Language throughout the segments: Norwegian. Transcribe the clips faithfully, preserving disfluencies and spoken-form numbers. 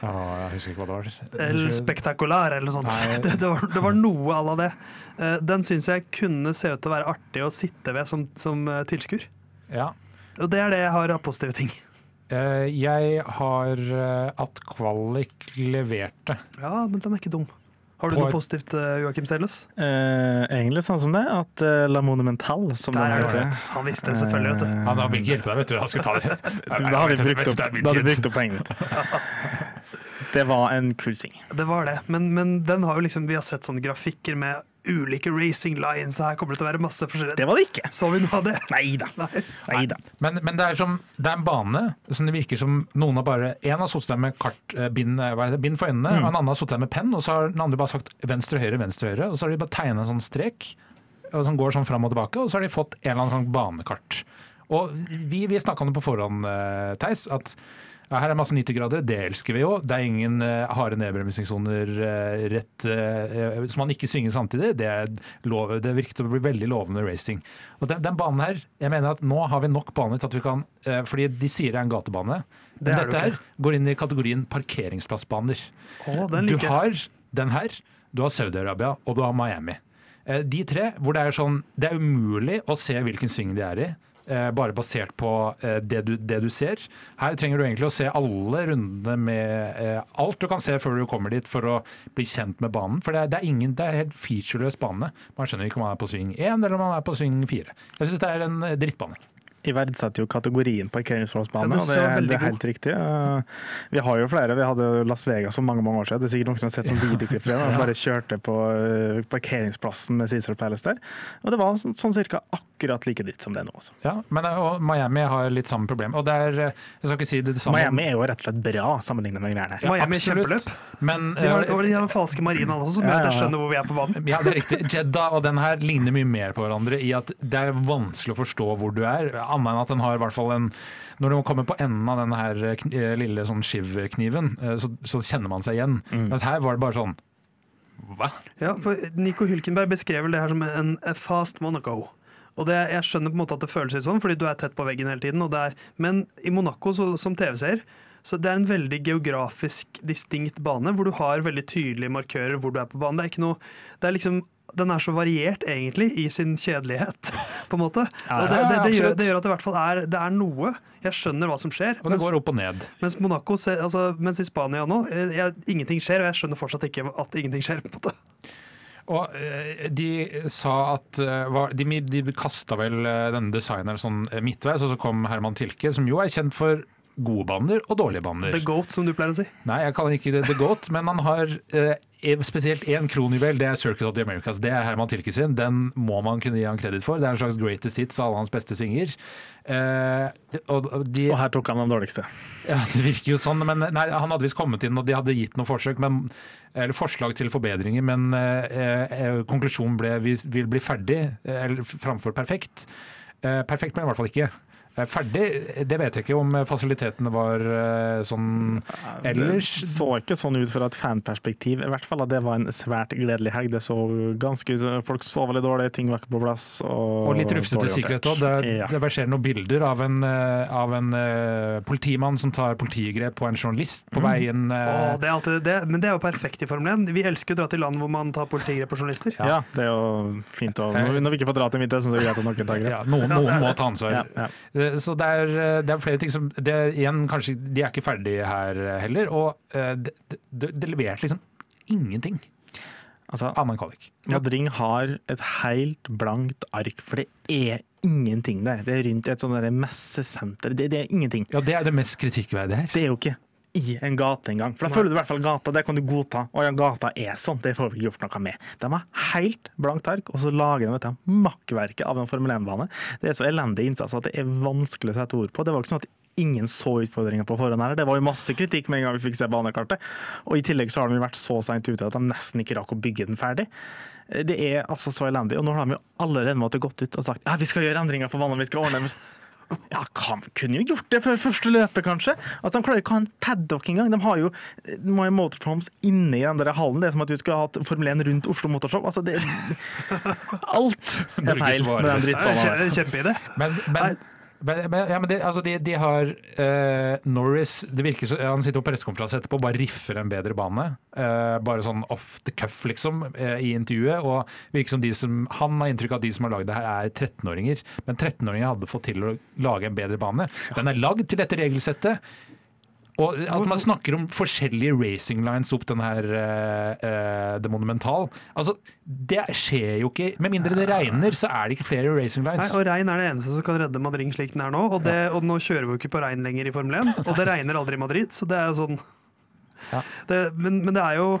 Ja, jeg husker ikke hva det var. El Spectacular eller noe sånt. Det, det, var, det var noe à la det. Den synes jeg kunne se ut til å være artig å sitte ved som, som tilskuer. Ja. Og det er det jeg har av positive ting. Jeg har at Kvalik leverte. Ja, men den er ikke dum. Har du noe positivt, Joachim Stellus? Eh, egentlig sånn som det, at uh, La Monumental, som der den heter. Han visste det selvfølgelig, vet du. Ja, da vil ikke hjelpe deg, vet du. Han skal ta det. Da har vi brukt opp, da har vi brukt opp poenget. Det var en kul sving. Det var det, men, men den har jo liksom, vi har sett sånne grafikker med ulike racing lines, her kommer det til å være masse forskjellige. Det var det ikke. Så vi noe av det? Neida. Nei. Neida. Men, men det er som, det er en bane som det virker som noen har bare, en har suttet der med kart, bind, bind for øynene, mm. og en annen har suttet der med penn, og så har den andre bare sagt venstre, høyre, venstre, høyre, og så har de bare tegnet en sånn strek, og som går sånn frem og tilbake, og så har de fått en eller annen sånn banekart. Og vi, vi snakket om det på forhånd, Theis, at ja, her er masse nitti grader, det elsker vi jo. Det er ingen uh, harde nedbremsingssoner uh, rett, uh, som man ikke svinger samtidig. Det, er lov, det virker til å bli veldig lovende racing. Og den, den banen her, jeg mener at nå har vi nok baner til at vi kan, uh, fordi de sier det er en gatebane. Det er dette her går inn i kategorien parkeringsplassbaner. Å, den liker. Du har den her, du har Saudi-Arabia, og du har Miami. Uh, de tre, hvor det er sånn, det er umulig å se hvilken sving de er i. Bare basert på det du, det du ser. Her trenger du egentlig å se alle rundene med alt du kan se før du kommer dit for å bli kjent med banen. For det er, det er, ingen, det er helt featureløs bane. Man skjønner ikke om man er på sving én eller om man er på sving fire. Jeg synes det er en drittbane. Jeg verdsetter jo kategorien parkeringsplassbane, ja, og det er, det er helt riktig. Uh, vi har jo flere, vi hadde Las Vegas for mange, mange år siden. Det er sikkert noen som har sett sånn videoklipp fra det. Man bare kjørte på uh, parkeringsplassen med Caesar Palace der. Og det var sånn, sånn cirka akkurat like dritt som det nå også. Ja, men og Miami har litt samme problem. Og det er, jeg skal ikke si det samme. Miami er jo rett og slett bra sammenlignet med greiene her. Ja, Miami er kjempeløp. Men, det var, var de den falske marinen også, som gjør at jeg skjønner hvor vi er på banen. Ja, det er riktig. Jeddah og den her ligner mye mer på hverandre i at det er vanskelig å forstå hvor du er, annet enn at den har i hvert fall en, når du kommer på enden av denne her kn- lille sånn skivkniven, så, så kjenner man seg igjen. Mm. Mens her var det bare sånn, hva? Ja, for Nico Hülkenberg beskrev vel det her som en a fast Monaco. Og det, jeg skjønner på en måte at det føles litt sånn, fordi du er tett på veggen hele tiden. Og det er, men i Monaco så, som T V-seer, så det er en veldig geografisk distinkt bane, hvor du har veldig tydelige markører hvor du er på banen. Det er ikke noe, det er liksom, den er så variert egentlig i sin kjedelighet, på en måte. Ja, og det, det, det, ja, gjør, det gjør at det i hvert fall er, det er noe. Jeg skjønner hva som skjer. Og det mens, går opp og ned. Mens Monaco, altså, mens i Spania nå, jeg, ingenting skjer, og jeg skjønner fortsatt ikke at ingenting skjer, på en måte. Og uh, de sa at uh, var, de, de kastet vel uh, denne designeren sånn midtveis, og så kom Herman Tilke, som jo er kjent for gode baner og dårlige baner. The Goat, som du pleier å si. Nei, jeg kaller ikke det The Goat, men han har uh, spesielt en kronjuvel, det er Circuit of the Americas. Det er Herman Tilke sin. Den må man kunne gi han kreditt for. Det er en slags greatest hits av alle hans beste svinger. Uh, og, de, og her tok han den dårligste. Ja, det virker jo sånn, men nei, han hadde visst kommet inn, og de hadde gitt noen forsøk, men, eller forslag til forbedringer, men uh, uh, konklusjonen ble vi vil bli ferdig, eller framfor perfekt. Uh, perfekt ble i hvert fall ikke. Ferdig, det vet jeg ikke om fasilitetene var sånn ellers. Det så ikke sånn ut fra et fanperspektiv, i hvert fall at det var en svært gledelig helg. Det så ganske, folk så veldig dårlig, ting var ikke på plass. Og, og litt rufsete sikkerhet også. Det, ja. det verserer noen bilder av en, av en uh, politimann som tar politigrep på en journalist på mm. veien. Uh, Åh, det er alltid det, men det er jo perfekt i Formel én. Vi elsker å dra til land hvor man tar politigrep på journalister. Ja, ja det er jo fint. Å, når vi ikke får dra til midt, så er det greit at noen tar grep. Ja, noen, noen må ta ansvar. Ja, ja. Så det er, det er flere ting som det, igjen, kanskje, de er ikke ferdige her heller, og uh, det, det, det leverte liksom ingenting. Altså, Annen kvalik. Madring har et helt blankt ark, for det er ingenting der. Det er rundt et sånt messesenter. Det, det er ingenting. Ja, det er det mest kritikkverdige her. Det er jo ikke i en gate engang. For da føler du i hvert fall gata, det kan du godta. Og ja, gata er sånn, det får vi ikke gjort noe med. De har helt blankt ark, og så lager de dette makkverket av en Formel én-bane. Det er så elendig innsats at det er vanskelig å sette ord på. Det var ikke sånn at ingen så utfordringer på forhånd her. Det var jo masse kritikk med en gang vi fikk se banekartet. Og i tillegg så har de vært så sent ute at de nesten ikke rakk å bygge den ferdig. Det er altså så elendig. Og nå har de jo allerede måttet gått ut og sagt ja, vi skal gjøre endringer på banen, vi skal ordne. Ja, kan, kunne jo gjort det før første løpet, kanskje. At de klarer ikke å ha en paddock engang. De har jo de har motorhomes inne i den der hallen. Det er som at vi skulle ha hatt Formel én rundt Oslo Motorshow. Altså, det alt er feil med den drittbanen. Kjempeidé. Men, men Men, men, ja, men det, altså de, de har uh, Norris det virker så, Han sitter på pressekonferanse etterpå og bare riffer en bedre bane. Uh, bare sånn off the cuff, liksom, uh, i intervjuet. Og virker som de som, Han har inntrykk av at de som har lagd det her, er trettenåringer. Men trettenåringer hadde fått til å lage en bedre bane. Den er lagd til dette regelsettet. Og at man snakker om forskjellige racing lines opp den her uh, det monumental. Altså, det skjer jo ikke. Med mindre det regner, så er det ikke flere racing lines. Nei, og regn er det eneste som kan redde Madrid slik den er nå. Og, det, og nå kjører vi jo ikke på regn lenger i Formel én. Og det regner aldri i Madrid, så det er jo sånn ja. det, men, men det er jo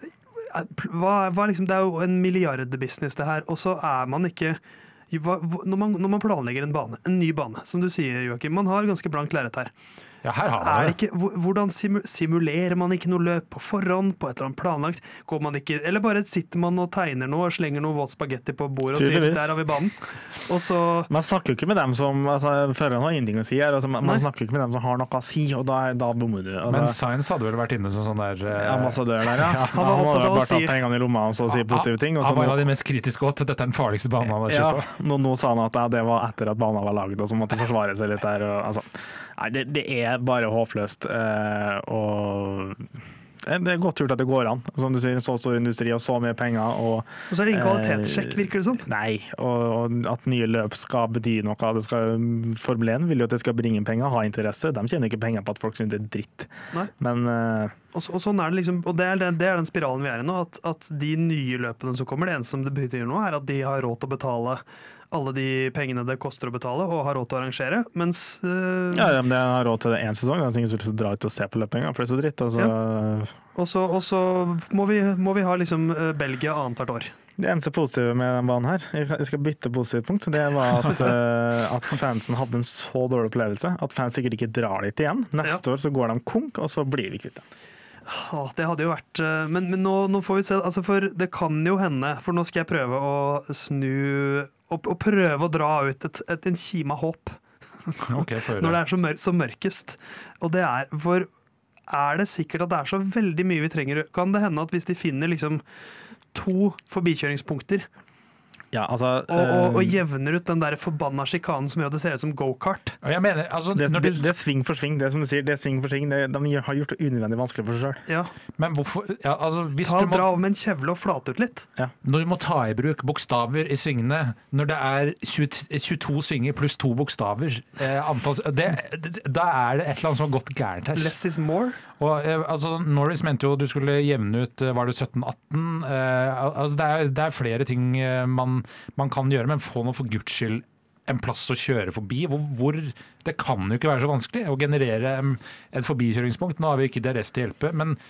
hva, hva liksom, Det er jo en milliardbusiness det her. Og så er man ikke hva, når, man, når man planlegger en bane, en ny bane, som du sier, Joakim, man har ganske blankt lerret her. Ja, her har er man det. Ikke, hvordan simulerer man ikke noe løp på forhånd, på et eller annet planlagt? Går man ikke, eller bare sitter man og tegner noe og slenger noe våt spagetti på bordet og sier der har vi banen? Og så Man snakker jo ikke med dem som altså, Føreren har ingenting å si her. Altså, man Nei. snakker jo ikke med dem som har noe å si, og da, da bommer du. Altså, Men Sainz hadde vel vært inne som sånn der uh, ambassadør der, ja. Han Han, var må opptatt av å bare ta si- pengene i lomma og så si positive ting. Og så Han var en nå, av de mest kritiske også, til dette er den farligste banen han har ja, kjørt på. nå, nå sa han at ja, det var etter at banen var laget, og så måtte han forsvare seg litt der. Og, altså, nei, det, det er bare håpløst. Eh, og det er godt gjort at det går an. Som du sier, så stor industri og så mye penger. Og, Og så er det ingen kvalitetssjekk, virker det som. Nei, og, og at nye løp skal bety noe. Det skal, Formel én vil jo at det skal bringe penger, ha interesse. De tjener ikke penger på at folk synes det er dritt. Nei. Men eh, Og, så, og sånn er det liksom, og det er, den, det er den spiralen vi er i nå, at, at de nye løpene som kommer, det eneste som det betyr nå, er at de har råd til å betale alle de pengene det koster å betale, og har råd til å arrangere, mens øh, ja, ja, men jeg har råd til det én sesong. Jeg har ingen lyst til å dra ut og se på løpinga, for det er så dritt. Altså, og så, og så må, vi, må vi ha liksom øh, Belgia annethvert år. Det eneste positive med den banen her, jeg skal bytte positivt punkt, det var at, uh, at fansen hadde en så dårlig opplevelse at fans sikkert ikke drar dit igjen. Neste ja. år så går de konk, og så blir vi kvitt det. Åh, det hadde jo vært Men, men nå, nå får vi se, altså for det kan jo hende, for nå skal jeg prøve å snu og, og prøve å dra ut et, et, en kime av håp Okay, når det er så, mør, så mørkest. Og det er for er det sikkert at det er så veldig mye vi trenger? Kan det hende at hvis de finner liksom to forbikjøringspunkter Ja, altså, og, og, og jevner ut den der forbanna sjikanen som gjør at det ser ut som go-kart. Jeg mener, altså, det, når det, du, det er sving for sving, det som du sier, det er sving for sving. Det, de har gjort det unødvendig vanskelig for seg selv. Ja. Men hvorfor ja, altså, hvis Ta, du må, dra av med en kjevle og flate ut litt. Ja. Når du må ta i bruk bokstaver i svingene, når det er tjue, tjueto svinger pluss to bokstaver, eh, antall, det, det, da er det et eller annet som har gått gærent her. Less is more. Og, eh, altså, Norris mente jo du skulle jevne ut eh, var det sytten atten. Eh, altså, det, er, det er flere ting eh, man, man kan gjøre, men få noe for Guds skyld en plass å kjøre forbi. Hvor, hvor, det kan jo ikke være så vanskelig å generere um, et forbikjøringspunkt. Nå har vi ikke D R S til å hjelpe, men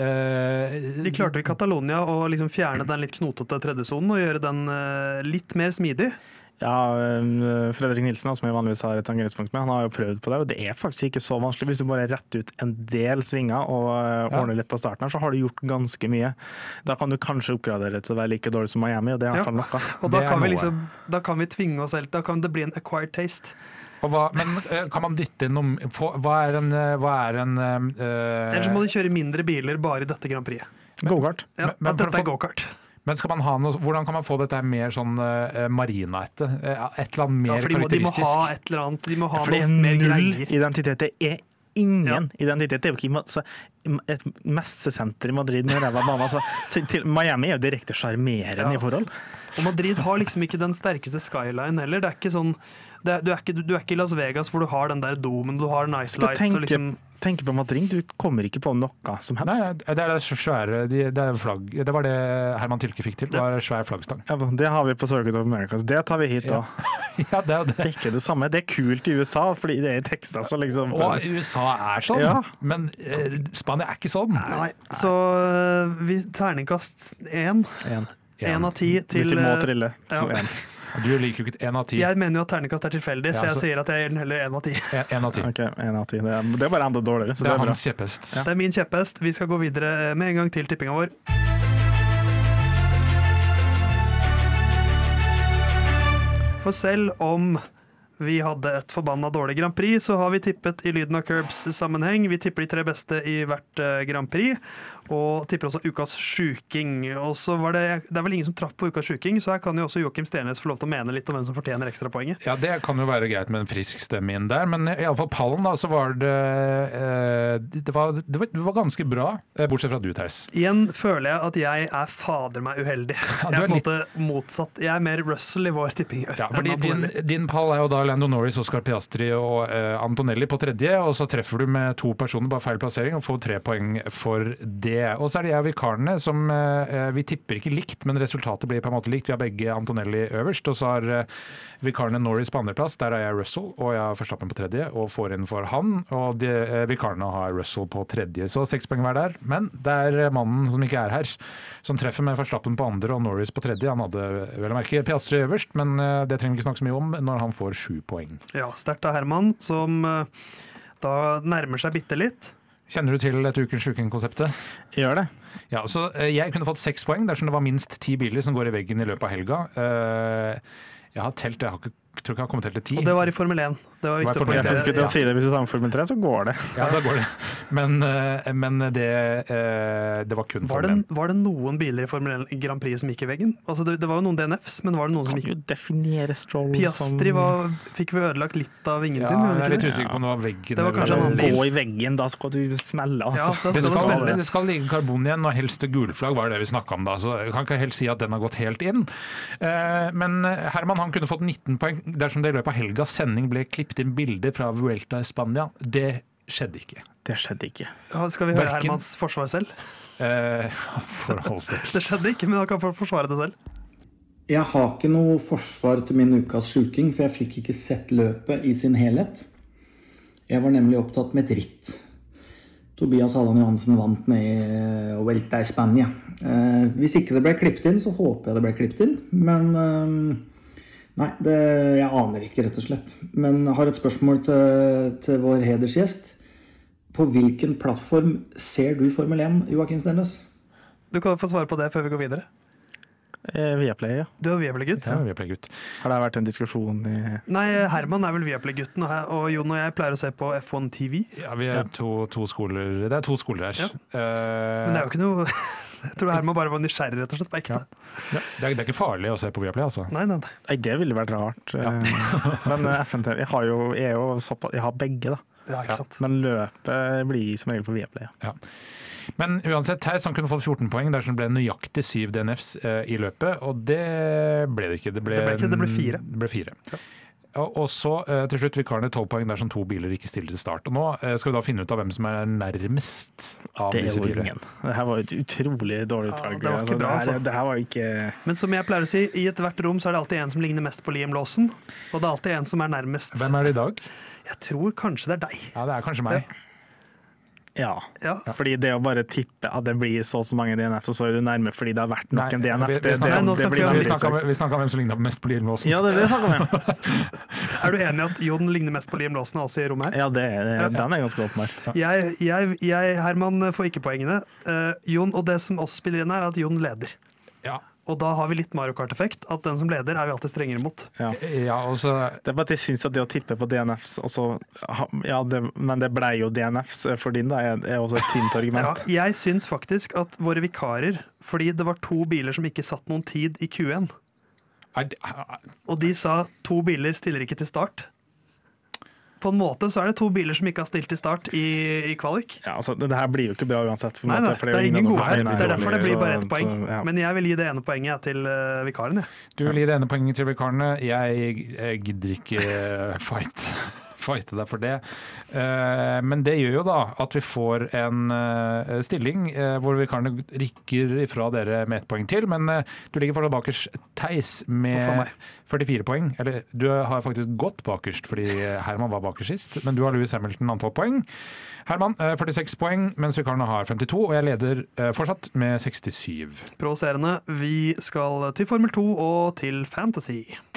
uh, De klarte i Catalonia å liksom fjerne den litt knotete tredjesonen og gjøre den uh, litt mer smidig. Ja, Fredrik Nilsen, som jeg vanligvis har et tangeringspunkt med, han har jo prøvd på det, og det er faktisk ikke så vanskelig. Hvis du bare retter ut en del svinger og ja. ordner litt på starten her, så har du gjort ganske mye. Da kan du kanskje oppgradere til å være like dårlig som Miami, og det er i hvert fall noe. Og da kan, vi liksom, da kan vi tvinge oss selv, da kan det bli en acquired taste. Og hva, men kan man dytte inn noe få, Hva er en, hva er en uh, Ellers må de kjøre mindre biler bare i dette Grand Prix. Go-kart. Ja, men, men at dette for, er go-kart. Men skal man ha noe, hvordan kan man få dette mer sånn uh, marinaete? Uh, et eller annet mer ja, for de må, karakteristisk? De må ha et eller annet, de må ha ja, for det er noe mer null greier. identitet. Det er ingen ja. identitet. Det er jo ikke altså, et messesenter i Madrid med ræva bane. Altså, til Miami er jo direkte sjarmerende ja. i forhold. Og Madrid har liksom ikke den sterkeste skyline heller. Det er ikke sånn, det er, du, er ikke, du er ikke i Las Vegas hvor du har den der domen, du har nice lights. Tenke, og liksom tenke på Madrid, du kommer ikke på noe som helst. Nei, det er det svære, det er flagg. Det var det Herman Tilke fikk til, det var svær flaggstang. Ja, det har vi på Circuit of Americas, det tar vi hit da. Ja. ja, det er det. Det er ikke det samme, det er kult i U S A, fordi det er i Texas. Så liksom, og U S A er sånn, ja. men eh, Spania er ikke sånn. Nei, så uh, vi terningkast én. En. Én av ti til Hvis vi må trille, så ja. en. Du liker jo ikke én av ti. Jeg mener jo at terningkast er tilfeldig, Ja, så jeg så- sier at jeg gir den heller én av ti. En av ti. Ok, en av ti. Det er, det er bare enda dårligere, så Det det er er bra. hans kjepphest. Ja. Det er min kjepphest. Vi skal gå videre med en gang til tippinga vår. For selv om Vi hadde et forbanna dårlig Grand Prix, så har vi tippet i Lyden av Curbs-sammenheng. Vi tipper de tre beste i hvert uh, Grand Prix, og tipper også ukas sjuking. Og så var det, det er vel ingen som traff på ukas sjuking, så her kan jo også Joakim Sternes få lov til å mene litt om hvem som fortjener ekstrapoenget. Ja, det kan jo være greit med en frisk stemme inn der, men i alle fall pallen da, så var det uh, det, var, det, var, det var ganske bra, uh, bortsett fra du, Theis. Igjen føler jeg at jeg er fader meg uheldig. Ja, jeg er på en litt... måte motsatt. Jeg er mer Russell i vår tipping. Ja, fordi din, din pall er jo da Lando Norris, Oscar Piastri og uh, Antonelli på tredje, og så treffer du med to personer, bare feil plassering, og får tre poeng for det. Og så er det jeg og vikarene som uh, vi tipper ikke likt, men resultatet blir på en måte likt. Vi har begge Antonelli øverst, og så har uh, vikarene Norris på andreplass, der er jeg Russell, og jeg har Verstappen på tredje, og får inn for han, og de, uh, vikarene har Russell på tredje. Så seks poeng hver der, men det er mannen som ikke er her, som treffer med Verstappen på andre og Norris på tredje. Han hadde vel å merke Piastri øverst, men uh, det trenger vi ikke snakke så mye om når han får sju poeng. Ja, sterkt av Herman, som uh, da nærmer seg bitte litt. Kjenner du til et ukens sjuking-konseptet? Gjør det. Ja, så uh, jeg kunne fått seks poeng dersom det var minst ti biler som går i veggen i løpet av helga. Uh, jeg har telt, jeg har ikke Jeg tror ikke jeg har kommet helt til ti. Og det var i Formel én. Det var viktig å Jeg poengtere. skulle til å si det, Hvis du tar med Formel tre, så går det. Ja, da går det. Men, men det, det var kun var Formel det, én. var det noen biler i Formel én Grand Prix som gikk i veggen? Altså det, det var jo noen D N Fs, men var det noen som Kan gikk? jo definere Stroll Piastri som var, fikk vi ødelagt litt av vingen Ja, sin? jeg er litt Ikke det? usikker på om det var veggen. Det var kanskje eller- en annen bil. Gå i veggen, da skal du smelle, Ja, altså. da Det skal det skal, smelle. det skal ligge karbon igjen, og helst gulflagg var det vi snakket om da, så jeg kan ikke helt si at den har gått helt inn. Eh, Men Herman han kunne fått nitten poeng dersom det i løpet av helgas sending ble klippet inn bilder fra Vuelta i Spania. Det skjedde ikke. Det skjedde ikke. Ja, skal vi høre Hverken- Hermans forsvar selv? Eh, forhold til. Det skjedde ikke, men han kan få forsvare det selv. Jeg har ikke noe forsvar til min ukas sjuking, for jeg fikk ikke sett løpet i sin helhet. Jeg var nemlig opptatt med et ritt. Tobias Halland Johansen vant ned i Vuelta i Spania. Eh, hvis ikke det ble klippet inn, så håper jeg det ble klippet inn. Men eh, nei, det, jeg aner ikke, rett og slett. Men jeg har et spørsmål til, til vår hedersgjest. På hvilken plattform ser du Formel én, Joakim Stenløs? Du kan få svare på det før vi går videre. Eh, Viaplay, ja. Du er Viaplay-gutt. Ja, vi er gutt. Har det vært en diskusjon i Nei, Herman er vel Viaplay-gutten, og her- og Jon og jeg pleier å se på F one T V. Ja, vi er to, to skoler. Det er to skoler her. Ja. Eh, Men det er jo ikke noe Jeg tror Herman bare var nysgjerrig, rett og slett. På ekte. det, er, det er ikke farlig å se på Viaplay, altså. Nei, nei, nei. Nei, det ville vært rart. Ja. Eh, Men eh, F N T V Jeg har jo, jeg er jo såpass, jeg har begge, da. Ja, ikke Ja. sant. Men løpet blir som regel på Viaplay. Ja. Men uansett, Theis han kunne fått fjorten poeng dersom det ble nøyaktig syv D N Fs eh, i løpet, og det ble det ikke. Det ble, Det ble ikke, det ble fire. Det ble fire. Og, og så eh, til slutt vikarene tolv poeng dersom to biler ikke stiller til start. Og nå eh, skal vi da finne ut av hvem som er nærmest av Det er disse jo fire. ingen. Det her var jo et utrolig dårlig Ja, utvalg. det var ikke Altså, bra, det, her, altså. det her var ikke Men som jeg pleier å si, i ethvert rom så er det alltid en som ligner mest på Liam Lawson. Og det er alltid en som er nærmest. Hvem er det i dag? Jeg tror kanskje det er deg. Ja, det er kanskje meg. Ja. Ja. Fordi det å bare tippe at det blir så og så mange D N F, så så er du nærme fordi det har vært Nei, noen D N F. vi- vi Det, det, snakker- Nei, nå det snakker blir vi om- Vi veldig snakka søkt. om, vi snakket om hvem som ligner mest på Liam Lawson. Ja, det er det vi snakker om. Er du enig i at Jon ligner mest på Liam Lawson av oss i rommet her? Ja, det er, den er ganske åpenbar. Jeg, jeg, jeg, Herman får ikke poengene. Uh, Jon, og det som også spiller inn her, er at Jon leder. Ja, Og da har vi litt Mario Kart-effekt. At den som leder, er vi alltid strengere mot. Ja. ja og så Det er bare at jeg syns at det å tippe på D N Fs også, ja, det, Men det ble jo D N Fs for din, da, er, er også et tynt Ja, argument. jeg syns faktisk at våre vikarer, fordi det var to biler som ikke satt noen tid i Q én, er, det- og de sa to biler stiller ikke til start. På en måte så er det to biler som ikke har stilt til start i, i kvalik. Ja, altså, det, det her blir jo ikke bra uansett. For en Nei, måte, nei, for det er jo ingen noe gode her. feil, Det er derfor det blir bare ett så- poeng. så, ja. Men jeg vil gi det ene poenget til uh, vikaren. Jeg. Du vil gi det ene poenget til vikarene. Jeg, jeg gidder ikke fight. fighte deg for det. Eh, men det gjør jo da at vi får en eh, stilling eh, hvor vikarene rikker ifra dere med ett poeng til, men eh, du ligger fortsatt bakerst, Theis, Uff a med meg. førtifire poeng. Eller du har faktisk gått bakerst, fordi Herman var bakerst sist, men du har Lewis Hamilton antall poeng. Herman eh, førtiseks poeng, mens vikarene har femtito, og jeg leder eh, fortsatt med sekstisju. Provoserende. Vi skal til Formel to og til Fantasy.